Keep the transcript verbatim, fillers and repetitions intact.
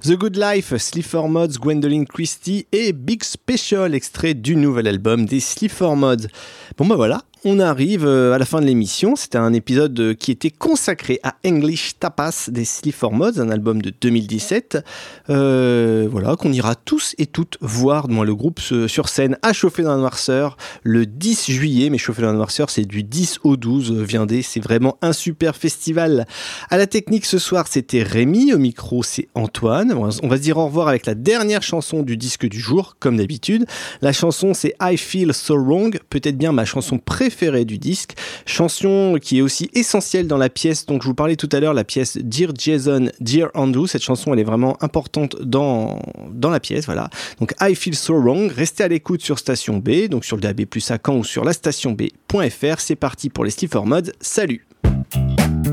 The Good Life, Sleaford Mods, Gwendoline Christie et Big Special, extrait du nouvel album des Sleaford Mods. Bon bah voilà, on arrive à la fin de l'émission. C'était un épisode qui était consacré à English Tapas des Sleaford Mods, un album de deux mille dix-sept. Euh, voilà, qu'on ira tous et toutes voir, moi, le groupe sur scène à Chauffer dans la Noirceur le dix juillet. Mais Chauffer dans la Noirceur, c'est du dix au douze. Viendez, c'est vraiment un super festival. À la technique ce soir, c'était Rémi. Au micro, c'est Antoine. On va se dire au revoir avec la dernière chanson du disque du jour, comme d'habitude. La chanson, c'est I Feel So Wrong, peut-être bien ma chanson préférée du disque, chanson qui est aussi essentielle dans la pièce dont je vous parlais tout à l'heure, la pièce Dear Jason, Dear Andrew. Cette chanson, elle est vraiment importante dans, dans la pièce, voilà. Donc I Feel So Wrong, restez à l'écoute sur Station B, donc sur le D A B plus, à Caen ou sur la station B point F R. C'est parti pour les Sleaford Mods, salut.